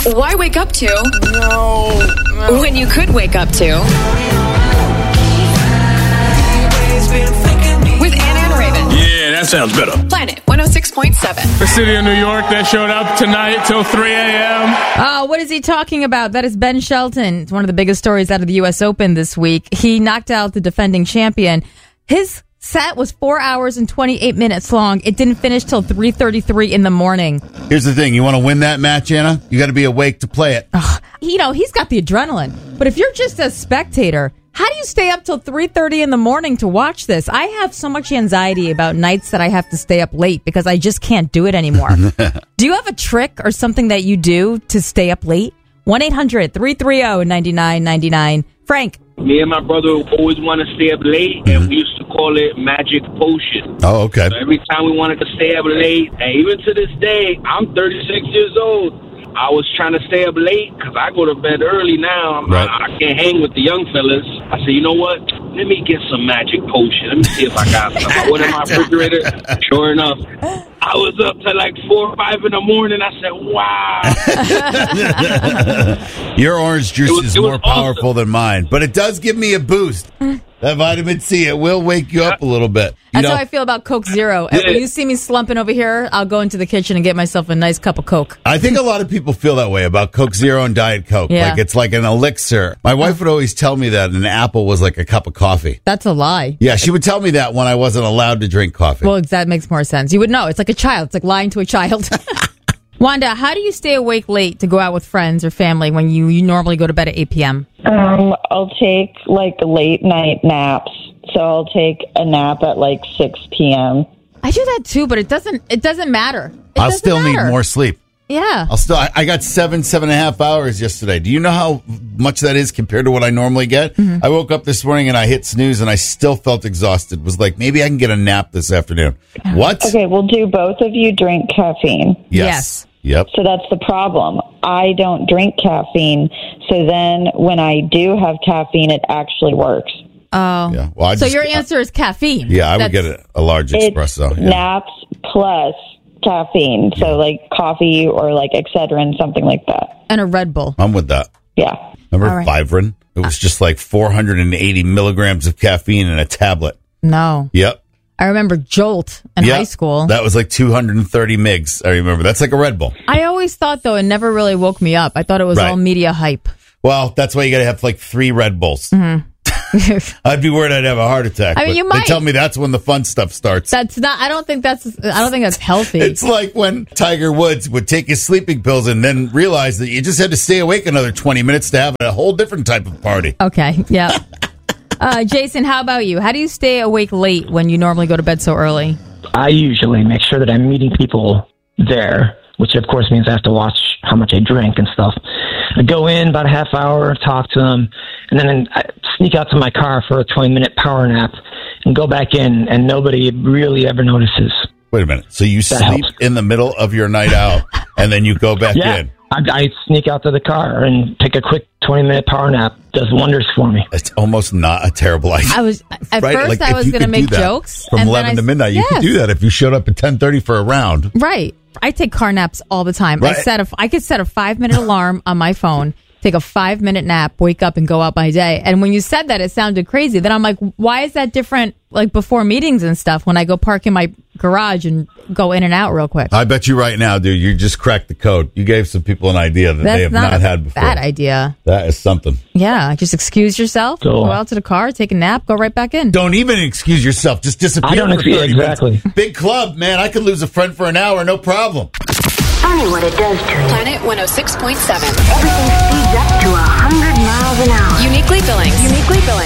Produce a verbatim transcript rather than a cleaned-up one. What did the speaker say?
Why wake up to? No, no. When you could wake up to. With Anna and Raven. Yeah, that sounds better. Planet one oh six point seven. The city of New York that showed up tonight till three a.m. Oh, what is he talking about? That is Ben Shelton. It's one of the biggest stories out of the U S Open this week. He knocked out the defending champion. His set was four hours and twenty-eight minutes long. It didn't finish till three thirty-three in the morning. Here's the thing. You want to win that match, Anna? You got to be awake to play it. Ugh, you know, he's got the adrenaline. But if you're just a spectator, how do you stay up till three thirty in the morning to watch this? I have so much anxiety about nights that I have to stay up late because I just can't do it anymore. Do you have a trick or something that you do to stay up late? one eight hundred three three zero nine nine nine nine. Frank. Me and my brother always want to stay up late, and we used to call it Magic Potion. Oh, okay. So every time we wanted to stay up late, and even to this day, I'm thirty-six years old. I was trying to stay up late because I go to bed early now. I'm, Right. I, I can't hang with the young fellas. I said, you know what? Let me get some Magic Potion. Let me see if I got some. I went in my refrigerator. Sure enough, I was up to like four or five in the morning. I said, wow. Your orange juice was- is it was more awesome. powerful than mine, but it does give me a boost. That vitamin C, it will wake you up a little bit. You That's know, how I feel about Coke Zero. Yeah. When you see me slumping over here, I'll go into the kitchen and get myself a nice cup of Coke. I think a lot of people feel that way about Coke Zero and Diet Coke. Yeah. Like it's like an elixir. My wife would always tell me that an apple was like a cup of coffee. That's a lie. Yeah, she would tell me that when I wasn't allowed to drink coffee. Well, that makes more sense. You would know. It's like a child. It's like lying to a child. Wanda, how do you stay awake late to go out with friends or family when you, you normally go to bed at eight p.m.? Um, I'll take like late night naps. So I'll take a nap at like six p.m. I do that too, but it doesn't it doesn't matter. It I'll doesn't still matter. need more sleep. Yeah. I'll still. I, I got seven, seven and a half hours yesterday. Do you know how much that is compared to what I normally get? Mm-hmm. I woke up this morning and I hit snooze and I still felt exhausted. Was like, maybe I can get a nap this afternoon. What? Okay, well, do both of you drink caffeine? Yes. Yep. So that's the problem. I don't drink caffeine. So then when I do have caffeine, it actually works. Oh. Yeah. Well, I so just- your answer is caffeine. Yeah, I would That's- get a, a large It's espresso. Yeah. naps plus caffeine. So like coffee or like Excedrin, something like that. And a Red Bull. I'm with that. Yeah. Remember All right. Vivarin? It was just like four hundred eighty milligrams of caffeine in a tablet. No. Yep. I remember Jolt in Yep. high school. That was like two hundred thirty migs. I remember. That's like a Red Bull. I always thought, though, it never really woke me up. I thought it was Right. all media hype. Well, that's why you got to have like three Red Bulls. Mm-hmm. I'd be worried I'd have a heart attack. I mean, but you They might. tell me that's when the fun stuff starts. That's not, I don't think that's, I don't think that's healthy. It's like when Tiger Woods would take his sleeping pills and then realize that you just had to stay awake another twenty minutes to have a whole different type of party. Okay. Yeah. uh, Jason, how about you? How do you stay awake late when you normally go to bed so early? I usually make sure that I'm meeting people there, which of course means I have to watch how much I drink and stuff. I go in about a half hour, talk to them, and then I sneak out to my car for a twenty-minute power nap and go back in, and nobody really ever notices. Wait a minute. So you That sleep helps. in the middle of your night out and then you go back Yeah, in? I, I sneak out to the car and take a quick twenty-minute power nap. Does wonders for me. It's almost not a terrible idea. I was, at Right? first Like, I if was you going to could do make that jokes. From and then eleven I- to midnight, you Yes. could do that if you showed up at ten thirty for a round. Right. I take car naps all the time. I Right. set a, I could set a five minute alarm on my phone, take a five minute nap, wake up and go out my day. And when you said that, it sounded crazy. Then I'm like, why is that different? Like before meetings and stuff, when I go park in my garage and go in and out real quick. I bet you right now, dude, you just cracked the code. You gave some people an idea that That's they have not, not, a had before. bad idea. That is something. Yeah. Just excuse yourself, Go go on. out to the car, take a nap, go right back in. Don't even excuse yourself. Just disappear. I don't for excuse- thirty exactly. minutes. Big club, man. I could lose a friend for an hour, no problem. Funny what it does to you. Planet one oh six point seven. Everything speeds up to a hundred miles an hour. Uniquely Billings. Uniquely Billings.